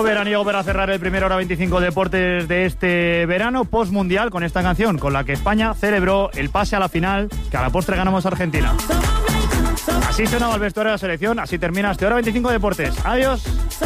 ritmo veraniego para cerrar el primer Hora 25 Deportes de este verano, post-mundial, con esta canción, con la que España celebró el pase a la final, que a la postre ganamos a Argentina. Así sonaba el vestuario de la selección, así termina este Hora 25 Deportes. Adiós.